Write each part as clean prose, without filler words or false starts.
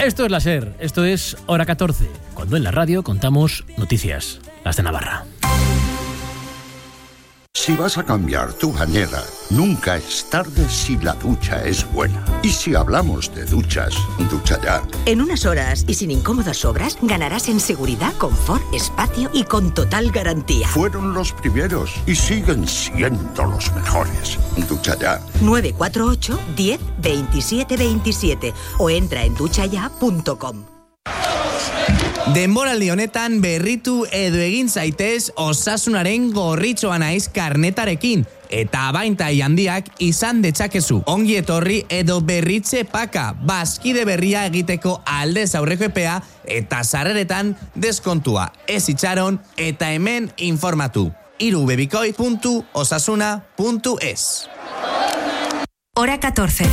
Esto es la SER, esto es Hora 14, cuando en la radio contamos noticias, las de Navarra. Si vas a cambiar tu bañera, nunca es tarde si la ducha es buena. Y si hablamos de duchas, ducha ya. En unas horas y sin incómodas obras, ganarás en seguridad, confort, espacio y con total garantía. Fueron los primeros y siguen siendo los mejores. Ducha ya. 948 10 27 27 o entra en duchaya.com. Denboraldi honetan berritu edo egin zaitez Osasunaren gorritxoa naiz karnetarekin. Eta abaintai handiak izan detzakezu. Ongi etorri edo berritze paka. Bazkide berria egiteko aldez aurreko epea eta sarreretan deskontua. Ez itxaron eta hemen informatu. irubebikoi.osasuna.es. Hora 14.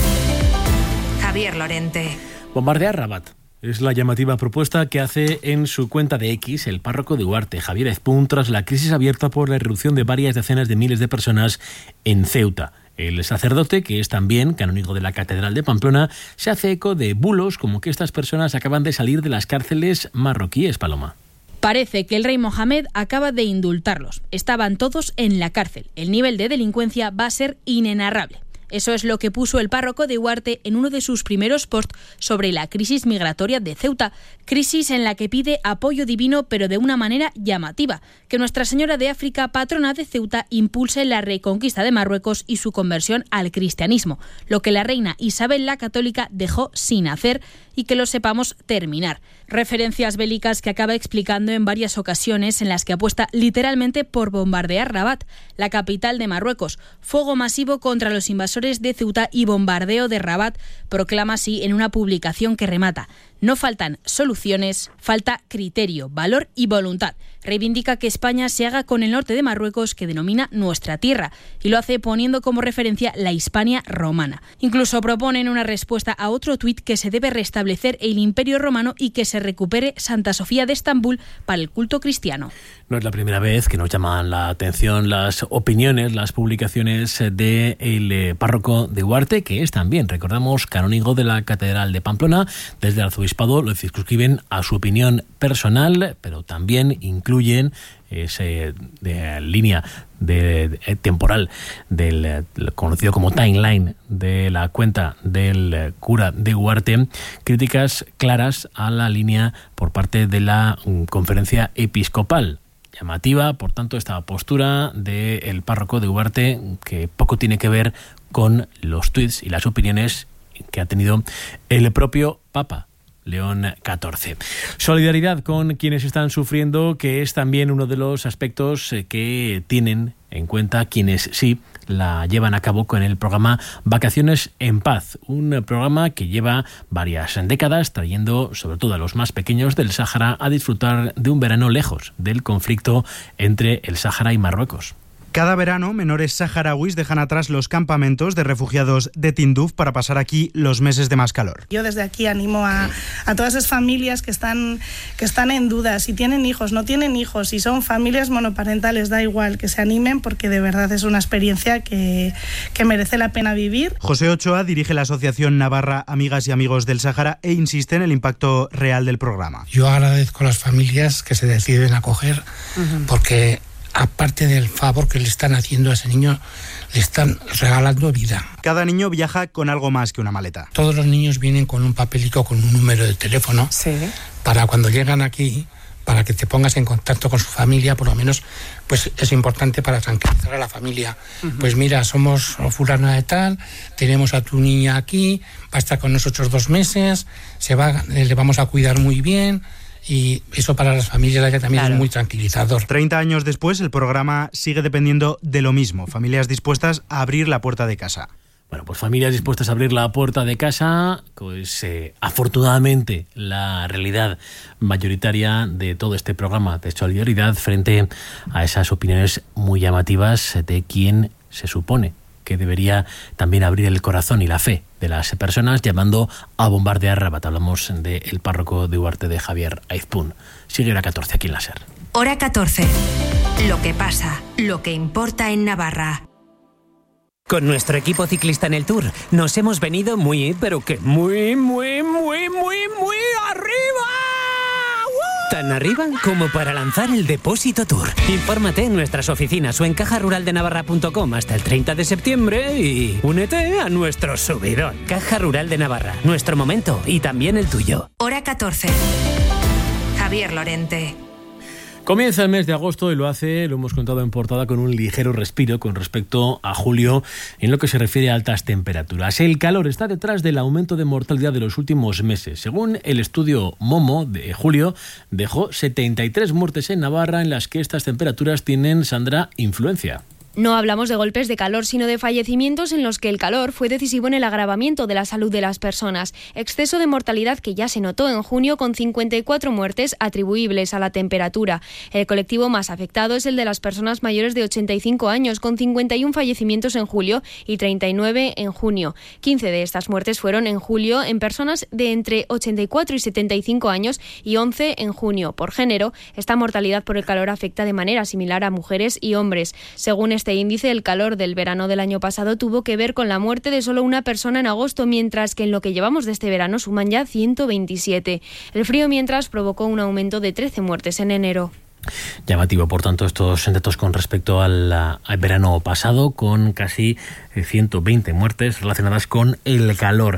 Javier Lorente. Bombardear Rabat. Es la llamativa propuesta que hace en su cuenta de X el párroco de Huarte, Javier Aizpún, tras la crisis abierta por la irrupción de varias decenas de miles de personas en Ceuta. El sacerdote, que es también canónigo de la Catedral de Pamplona, se hace eco de bulos como que estas personas acaban de salir de las cárceles marroquíes, Paloma. Parece que el rey Mohamed acaba de indultarlos. Estaban todos en la cárcel. El nivel de delincuencia va a ser inenarrable. Eso es lo que puso el párroco de Huarte en uno de sus primeros posts sobre la crisis migratoria de Ceuta, crisis en la que pide apoyo divino pero de una manera llamativa, que Nuestra Señora de África, patrona de Ceuta, impulse la reconquista de Marruecos y su conversión al cristianismo, lo que la reina Isabel la Católica dejó sin hacer y que lo sepamos terminar. Referencias bélicas que acaba explicando en varias ocasiones en las que apuesta literalmente por bombardear Rabat, la capital de Marruecos. Fuego masivo contra los invasores de Ceuta y bombardeo de Rabat, proclama así en una publicación que remata: no faltan soluciones, falta criterio, valor y voluntad. Reivindica que España se haga con el norte de Marruecos, que denomina nuestra tierra, y lo hace poniendo como referencia la Hispania romana. Incluso proponen una respuesta a otro tuit que se debe restablecer el Imperio Romano y que se recupere Santa Sofía de Estambul para el culto cristiano. No es la primera vez que nos llaman la atención las opiniones, las publicaciones del párroco de Huarte, que es también, recordamos, canónigo de la Catedral de Pamplona. Desde el arzobispado lo circunscriben a su opinión personal, pero también incluyen ese línea temporal del conocido como timeline de la cuenta del cura de Huarte, críticas claras a la línea por parte de la conferencia episcopal. Llamativa, por tanto, esta postura del párroco de Huarte, que poco tiene que ver con los tuits y las opiniones que ha tenido el propio Papa León XIV. Solidaridad con quienes están sufriendo, que es también uno de los aspectos que tienen en cuenta quienes sí la llevan a cabo con el programa Vacaciones en Paz, un programa que lleva varias décadas trayendo sobre todo a los más pequeños del Sáhara a disfrutar de un verano lejos del conflicto entre el Sáhara y Marruecos. Cada verano, menores saharauis dejan atrás los campamentos de refugiados de Tinduf para pasar aquí los meses de más calor. Yo desde aquí animo a todas esas familias que están en duda, si tienen hijos, no tienen hijos, si son familias monoparentales, da igual, que se animen, porque de verdad es una experiencia que merece la pena vivir. José Ochoa dirige la Asociación Navarra Amigas y Amigos del Sáhara e insiste en el impacto real del programa. Yo agradezco a las familias que se deciden acoger, porque aparte del favor que le están haciendo a ese niño, le están regalando vida. Cada niño viaja con algo más que una maleta. Todos los niños vienen con un papelico con un número de teléfono, sí, para cuando llegan aquí, para que te pongas en contacto con su familia, por lo menos, pues es importante para tranquilizar a la familia. Pues mira, somos fulana de tal, tenemos a tu niña aquí, va a estar con nosotros 2 meses, le vamos a cuidar muy bien. Y eso para las familias allá también, claro, es muy tranquilizador. 30 años después, el programa sigue dependiendo de lo mismo. Familias dispuestas a abrir la puerta de casa. Bueno, pues familias dispuestas a abrir la puerta de casa, pues afortunadamente la realidad mayoritaria de todo este programa de solidaridad frente a esas opiniones muy llamativas de quien se supone que debería también abrir el corazón y la fe de las personas, llamando a bombardear Rabat. Hablamos del párroco de Huarte, de Javier Aizpún. Sigue Hora 14 aquí en la SER. Hora 14. Lo que pasa, lo que importa en Navarra. Con nuestro equipo ciclista en el Tour nos hemos venido muy ¿Tan arriba como para lanzar el Depósito Tour? Infórmate en nuestras oficinas o en cajaruraldenavarra.com hasta el 30 de septiembre y únete a nuestro subidón. Caja Rural de Navarra, nuestro momento y también el tuyo. Hora 14. Javier Lorente. Comienza el mes de agosto y lo hace, lo hemos contado en portada, con un ligero respiro con respecto a julio en lo que se refiere a altas temperaturas. El calor está detrás del aumento de mortalidad de los últimos meses. Según el estudio MOMO de julio, dejó 73 muertes en Navarra en las que estas temperaturas tienen, Sandra, influencia. No hablamos de golpes de calor, sino de fallecimientos en los que el calor fue decisivo en el agravamiento de la salud de las personas. Exceso de mortalidad que ya se notó en junio con 54 muertes atribuibles a la temperatura. El colectivo más afectado es el de las personas mayores de 85 años, con 51 fallecimientos en julio y 39 en junio. 15 de estas muertes fueron en julio en personas de entre 84 y 75 años y 11 en junio. Por género, esta mortalidad por el calor afecta de manera similar a mujeres y hombres. Según este índice, el calor del verano del año pasado tuvo que ver con la muerte de solo una persona en agosto, mientras que en lo que llevamos de este verano suman ya 127. El frío, mientras, provocó un aumento de 13 muertes en enero. Llamativo, por tanto, estos datos con respecto al verano pasado, con casi 120 muertes relacionadas con el calor.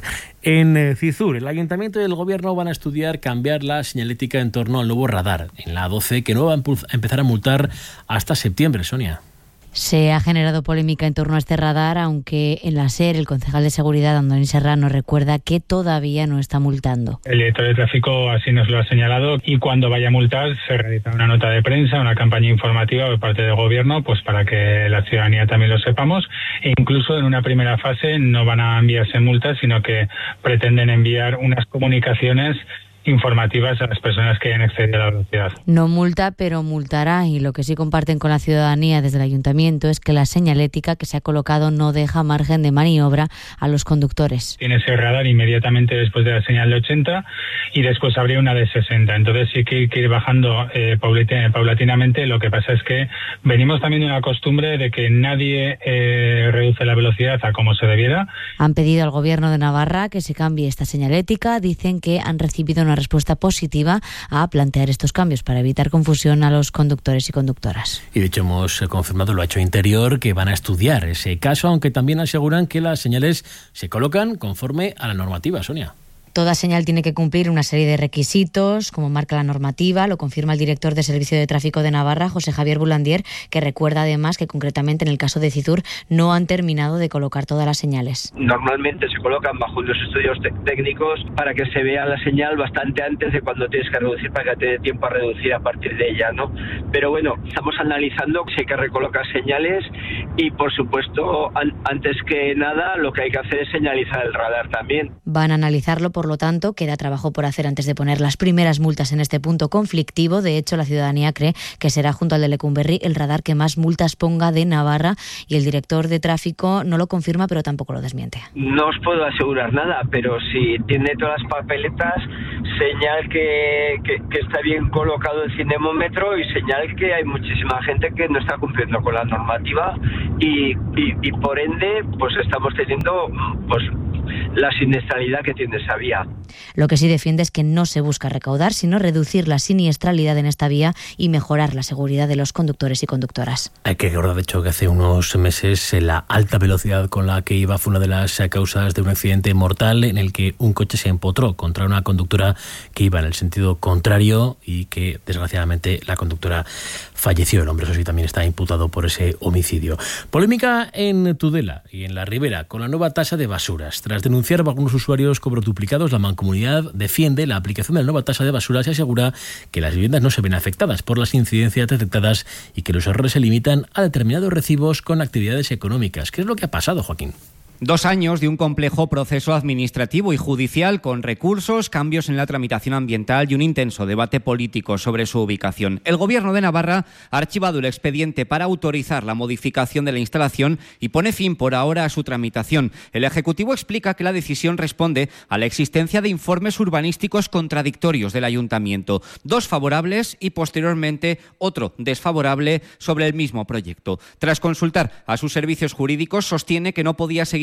En Cizur, el Ayuntamiento y el Gobierno van a estudiar cambiar la señalética en torno al nuevo radar en la A12, que no va a empezar a multar hasta septiembre, Sonia. Se ha generado polémica en torno a este radar, aunque en la SER el concejal de Seguridad, Andoni Serrano, recuerda que todavía no está multando. El director de tráfico así nos lo ha señalado, y cuando vaya a multar se realiza una nota de prensa, una campaña informativa por parte del Gobierno, pues para que la ciudadanía también lo sepamos. E incluso en una primera fase no van a enviarse multas, sino que pretenden enviar unas comunicaciones informativas a las personas que hayan excedido la velocidad. No multa, pero multará, y lo que sí comparten con la ciudadanía desde el Ayuntamiento es que la señalética que se ha colocado no deja margen de maniobra a los conductores. Tiene ese radar inmediatamente después de la señal de 80 y después habría una de 60. Entonces sí que hay que ir bajando paulatinamente. Lo que pasa es que venimos también de una costumbre de que nadie reduce la velocidad a como se debiera. Han pedido al Gobierno de Navarra que se cambie esta señalética. Dicen que han recibido una respuesta positiva a plantear estos cambios para evitar confusión a los conductores y conductoras. Y de hecho hemos confirmado, lo ha hecho Interior, que van a estudiar ese caso, aunque también aseguran que las señales se colocan conforme a la normativa, Sonia. Toda señal tiene que cumplir una serie de requisitos, como marca la normativa, lo confirma el director de Servicio de Tráfico de Navarra, José Javier Bulandier, que recuerda además que concretamente en el caso de Cizur no han terminado de colocar todas las señales. Normalmente se colocan bajo unos estudios técnicos para que se vea la señal bastante antes de cuando tienes que reducir, para que te dé tiempo a reducir a partir de ella, ¿no? Pero bueno, estamos analizando si hay que recolocar señales y, por supuesto, antes que nada, lo que hay que hacer es señalizar el radar también. Van a analizarlo, por lo tanto, queda trabajo por hacer antes de poner las primeras multas en este punto conflictivo. De hecho, la ciudadanía cree que será, junto al de Lecumberri, el radar que más multas ponga de Navarra, y el director de tráfico no lo confirma, pero tampoco lo desmiente. No os puedo asegurar nada, pero si tiene todas las papeletas, señal que está bien colocado el cinemómetro y señal que hay muchísima gente que no está cumpliendo con la normativa y por ende pues estamos teniendo pues la siniestralidad que tiene esa vía. Lo que sí defiende es que no se busca recaudar, sino reducir la siniestralidad en esta vía y mejorar la seguridad de los conductores y conductoras. Hay que recordar, de hecho, que hace unos meses la alta velocidad con la que iba fue una de las causas de un accidente mortal en el que un coche se empotró contra una conductora que iba en el sentido contrario y que, desgraciadamente, la conductora falleció. El hombre, eso sí, también está imputado por ese homicidio. Polémica en Tudela y en la Ribera con la nueva tasa de basuras. Tras denunciar a algunos usuarios cobros duplicados, la Mancomunidad defiende la aplicación de la nueva tasa de basuras y asegura que las viviendas no se ven afectadas por las incidencias detectadas y que los errores se limitan a determinados recibos con actividades económicas. ¿Qué es lo que ha pasado, Joaquín? 2 años de un complejo proceso administrativo y judicial con recursos, cambios en la tramitación ambiental y un intenso debate político sobre su ubicación. El Gobierno de Navarra ha archivado el expediente para autorizar la modificación de la instalación y pone fin por ahora a su tramitación. El Ejecutivo explica que la decisión responde a la existencia de informes urbanísticos contradictorios del Ayuntamiento, 2 favorables y posteriormente otro desfavorable sobre el mismo proyecto. Tras consultar a sus servicios jurídicos, sostiene que no podía seguir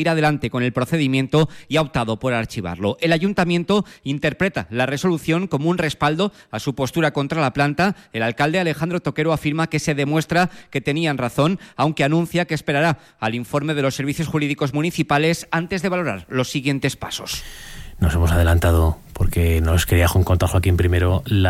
seguir adelante con el procedimiento y ha optado por archivarlo. El ayuntamiento interpreta la resolución como un respaldo a su postura contra la planta. El alcalde Alejandro Toquero afirma que se demuestra que tenían razón, aunque anuncia que esperará al informe de los servicios jurídicos municipales antes de valorar los siguientes pasos. Nos hemos adelantado porque nos quería contar Joaquín primero el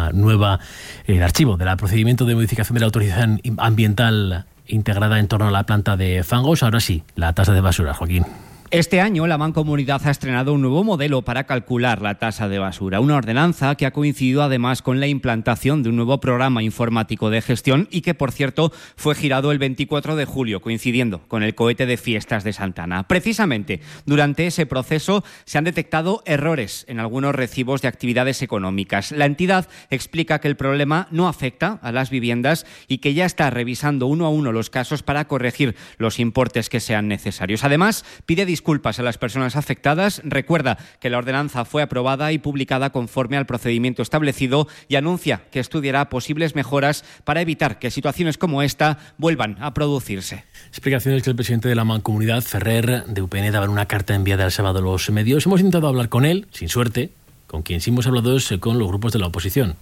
archivo del procedimiento de modificación de la autorización ambiental integrada en torno a la planta de Fangos. Ahora sí, la tasa de basura, Joaquín. Este año la Mancomunidad ha estrenado un nuevo modelo para calcular la tasa de basura, una ordenanza que ha coincidido además con la implantación de un nuevo programa informático de gestión y que, por cierto, fue girado el 24 de julio, coincidiendo con el cohete de fiestas de Santana. Precisamente, durante ese proceso se han detectado errores en algunos recibos de actividades económicas. La entidad explica que el problema no afecta a las viviendas y que ya está revisando uno a uno los casos para corregir los importes que sean necesarios. Además, pide disculpas a las personas afectadas, recuerda que la ordenanza fue aprobada y publicada conforme al procedimiento establecido y anuncia que estudiará posibles mejoras para evitar que situaciones como esta vuelvan a producirse. Explicaciones que el presidente de la Mancomunidad, Ferrer, de UPN, daba en una carta enviada el sábado a los medios. Hemos intentado hablar con él, sin suerte. Con quien sí hemos hablado es con los grupos de la oposición.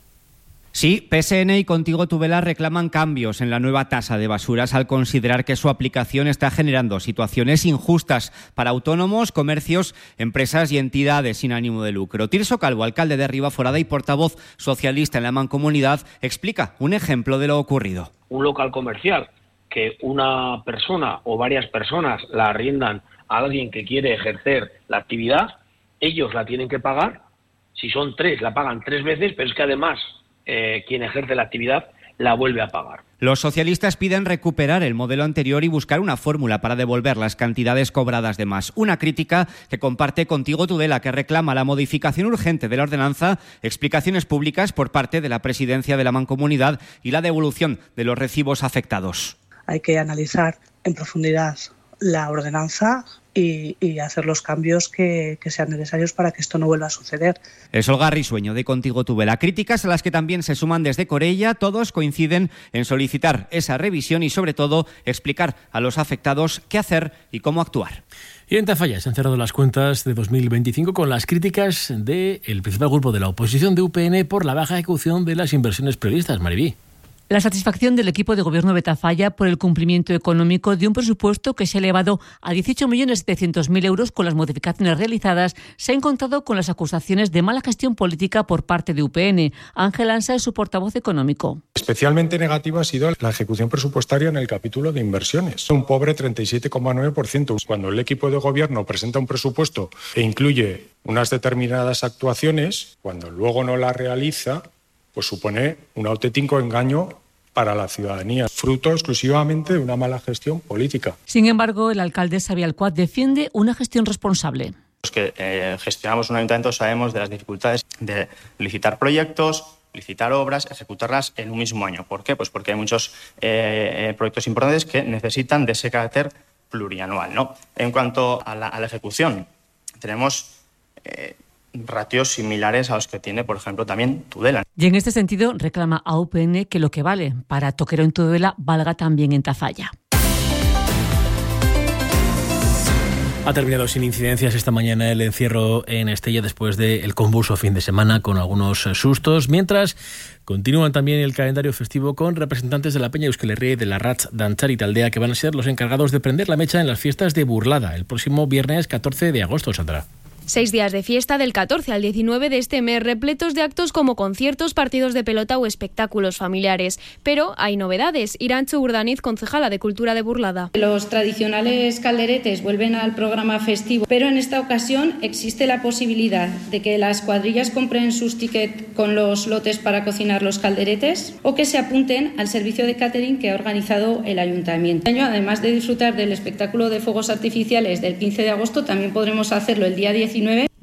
Sí, PSN y Contigo Tudela reclaman cambios en la nueva tasa de basuras al considerar que su aplicación está generando situaciones injustas para autónomos, comercios, empresas y entidades sin ánimo de lucro. Tirso Calvo, alcalde de Ribaforada y portavoz socialista en la Mancomunidad, explica un ejemplo de lo ocurrido. Un local comercial que una persona o varias personas la arriendan a alguien que quiere ejercer la actividad, ellos la tienen que pagar. Si son 3, la pagan 3 veces, pero es que además quien ejerce la actividad la vuelve a pagar. Los socialistas piden recuperar el modelo anterior y buscar una fórmula para devolver las cantidades cobradas de más. Una crítica que comparte Contigo Tudela, que reclama la modificación urgente de la ordenanza, explicaciones públicas por parte de la presidencia de la Mancomunidad y la devolución de los recibos afectados. Hay que analizar en profundidad la ordenanza y hacer los cambios que sean necesarios para que esto no vuelva a suceder. Es Olga Risueño, de Contigo Tudela. Críticas a las que también se suman desde Corella. Todos coinciden en solicitar esa revisión y, sobre todo, explicar a los afectados qué hacer y cómo actuar. Y en Tafalla se han cerrado las cuentas de 2025 con las críticas del principal grupo de la oposición de UPN por la baja ejecución de las inversiones previstas. Mariví. La satisfacción del equipo de gobierno de Tafalla por el cumplimiento económico de un presupuesto que se ha elevado a 18.700.000 euros con las modificaciones realizadas se ha encontrado con las acusaciones de mala gestión política por parte de UPN. Ángel Ansa es su portavoz económico. Especialmente negativa ha sido la ejecución presupuestaria en el capítulo de inversiones. Un pobre 37,9%. Cuando el equipo de gobierno presenta un presupuesto e incluye unas determinadas actuaciones, cuando luego no las realiza, pues supone un auténtico engaño para la ciudadanía, fruto exclusivamente de una mala gestión política. Sin embargo, el alcalde Xavier Alcuat defiende una gestión responsable. Los que gestionamos un ayuntamiento sabemos de las dificultades de licitar proyectos, licitar obras, ejecutarlas en un mismo año. ¿Por qué? Pues porque hay muchos proyectos importantes que necesitan de ese carácter plurianual, ¿no? En cuanto a la ejecución, tenemos ratios similares a los que tiene, por ejemplo, también Tudela. Y en este sentido reclama a UPN que lo que vale para Toquero en Tudela valga también en Tafalla. Ha terminado sin incidencias esta mañana el encierro en Estella después del convulso fin de semana con algunos sustos, mientras continúan también el calendario festivo con representantes de la Peña Euskal Herria y de la Rats Dantzari Taldea, que van a ser los encargados de prender la mecha en las fiestas de Burlada el próximo viernes 14 de agosto, Sandra. 6 días de fiesta del 14 al 19 de este mes, repletos de actos como conciertos, partidos de pelota o espectáculos familiares. Pero hay novedades. Irantxu Urdaniz, concejala de Cultura de Burlada. Los tradicionales calderetes vuelven al programa festivo, pero en esta ocasión existe la posibilidad de que las cuadrillas compren sus tickets con los lotes para cocinar los calderetes o que se apunten al servicio de catering que ha organizado el ayuntamiento. Este año, además de disfrutar del espectáculo de fuegos artificiales del 15 de agosto, también podremos hacerlo el día 19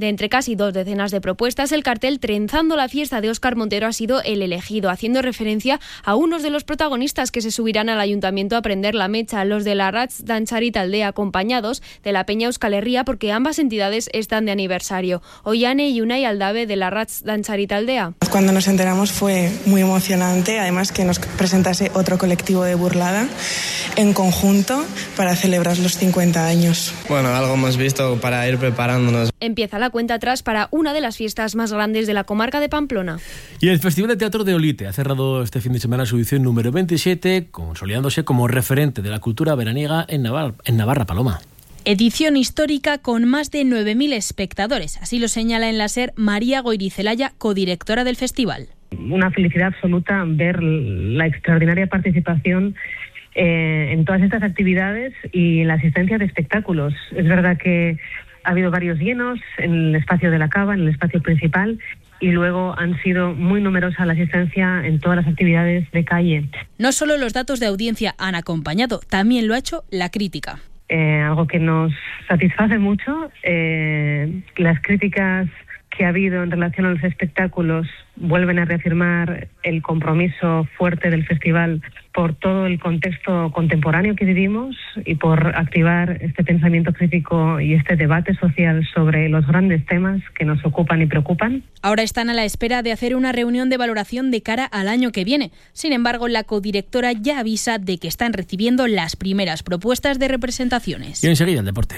De entre casi 2 decenas de propuestas, el cartel Trenzando la fiesta de Óscar Montero ha sido el elegido, haciendo referencia a unos de los protagonistas que se subirán al ayuntamiento a prender la mecha, los de la Rats Dantzari Taldea, acompañados de la Peña Euskal Herria, porque ambas entidades están de aniversario. Ollane y Unai Aldave de la Rats Dantzari Taldea. Cuando nos enteramos fue muy emocionante, además que nos presentase otro colectivo de burlada en conjunto para celebrar los 50 años. Bueno, algo hemos visto para ir preparándonos. Empieza la cuenta atrás para una de las fiestas más grandes de la comarca de Pamplona. Y el Festival de Teatro de Olite ha cerrado este fin de semana su edición número 27, consolidándose como referente de la cultura veraniega en Navarra, Paloma. Edición histórica con más de 9.000 espectadores. Así lo señala en la SER María Goirizelaya, codirectora del festival. Una felicidad absoluta ver la extraordinaria participación en todas estas actividades y la asistencia de espectáculos. Es verdad que ha habido varios llenos en el espacio de la Cava, en el espacio principal, y luego han sido muy numerosa la asistencia en todas las actividades de calle. No solo los datos de audiencia han acompañado, también lo ha hecho la crítica. Algo que nos satisface mucho, las críticas que ha habido en relación a los espectáculos vuelven a reafirmar el compromiso fuerte del festival por todo el contexto contemporáneo que vivimos y por activar este pensamiento crítico y este debate social sobre los grandes temas que nos ocupan y preocupan. Ahora están a la espera de hacer una reunión de valoración de cara al año que viene. Sin embargo, la codirectora ya avisa de que están recibiendo las primeras propuestas de representaciones. Y enseguida el deporte.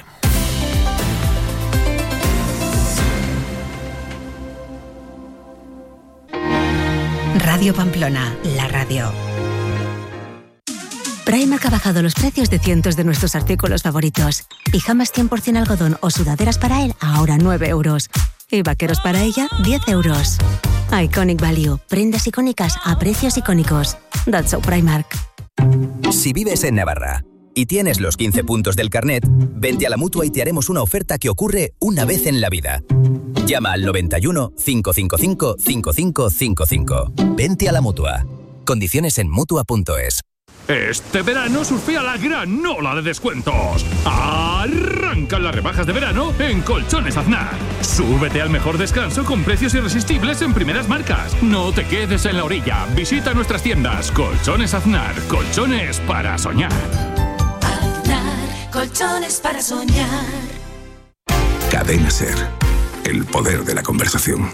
Radio Pamplona, la radio. Primark ha bajado los precios de cientos de nuestros artículos favoritos. Pijamas 100% algodón o sudaderas para él, ahora 9 euros. Y vaqueros para ella, 10 euros. Iconic Value, prendas icónicas a precios icónicos. That's so Primark. Si vives en Navarra y tienes los 15 puntos del carnet, vente a la Mutua y te haremos una oferta que ocurre una vez en la vida. Llama al 91 555 5555. Vente a la Mutua. Condiciones en Mutua.es. Este verano surfea la gran ola de descuentos. Arrancan las rebajas de verano en Colchones Aznar. Súbete al mejor descanso con precios irresistibles en primeras marcas. No te quedes en la orilla. Visita nuestras tiendas. Colchones Aznar. Colchones para soñar. Aznar. Colchones para soñar. Cadena SER. El poder de la conversación.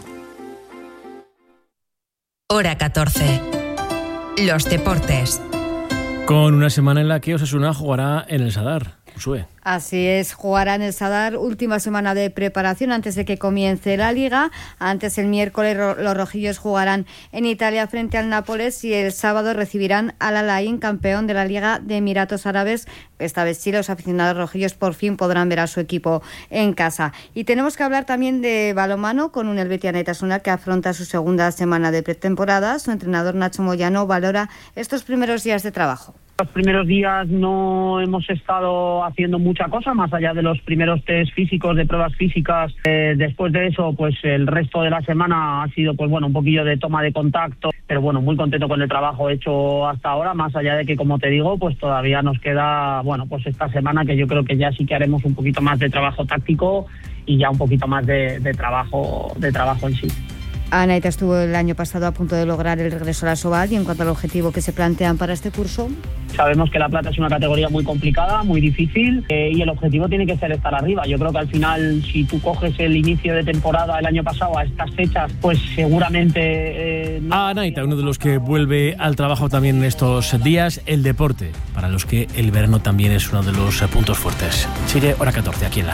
Hora 14. Los deportes. Con una semana en la que Osasuna jugará en el Sadar. Josué. Así es, jugará en el Sadar, última semana de preparación antes de que comience la Liga. Antes, el miércoles, los rojillos jugarán en Italia frente al Nápoles y el sábado recibirán al Al-Ain, campeón de la Liga de Emiratos Árabes. Esta vez sí, los aficionados rojillos por fin podrán ver a su equipo en casa. Y tenemos que hablar también de balonmano con un Helvetia Naitasuna que afronta su segunda semana de pretemporada. Su entrenador Nacho Moyano valora estos primeros días de trabajo. Los primeros días no hemos estado haciendo mucha cosa, más allá de los primeros test físicos, de pruebas físicas. Después de eso, pues el resto de la semana ha sido, pues bueno, un poquillo de toma de contacto. Pero bueno, muy contento con el trabajo hecho hasta ahora, más allá de que, como te digo, pues todavía nos queda, bueno, pues esta semana que yo creo que ya sí que haremos un poquito más de trabajo táctico y ya un poquito más de trabajo en sí. Anaita estuvo el año pasado a punto de lograr el regreso a la Sobal y en cuanto al objetivo que se plantean para este curso. Sabemos que la plata es una categoría muy complicada, muy difícil y el objetivo tiene que ser estar arriba. Yo creo que al final, si tú coges el inicio de temporada el año pasado a estas fechas, pues seguramente... Anaita, uno de los que vuelve al trabajo también en estos días, el deporte, para los que el verano también es uno de los puntos fuertes. Sigue hora 14 aquí en la